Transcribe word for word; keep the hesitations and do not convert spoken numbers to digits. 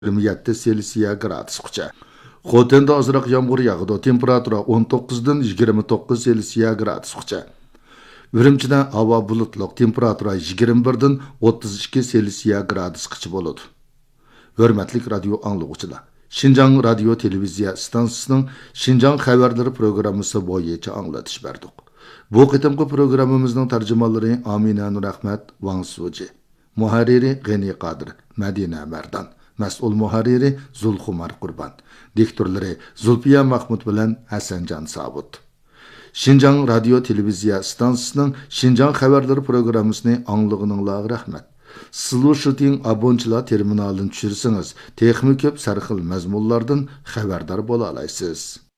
yigirma yetti Selsiya gradusgacha. Xotenda ozroq yomg'ir yog'di. Temperatura o'n to'qqiz dan yigirma to'qqiz Selsiya gradusgacha. Urumchida havo bulutliq, temperatura yigirma bir dan o'ttiz ikki Selsiya gradusgacha bo'ladi. Hurmatli radio anglovchilar, Şinjan radio televiziya stansiyasining Şinjan xabarlari programmasi bo'yicha anglatish berdik. Bu qitimqi programmamizning tarjimonlari Amina Nurahmat, Wang Suji, muharriri G'ani Qodir, Madina Mardan, mas'ul muharriri Zulxumar Qurban, diktorlari Zulfiya Mahmud bilan Hasanjon Sabut. Şinjan radio televiziya stansiyasining Şinjan xabarlari programmasini anglag'ininglarga rahmat. Slushing abonchilar terminalini tushirsangiz, texnik ko'p sarxil mazmunlardan xabardor bo'la olasiz.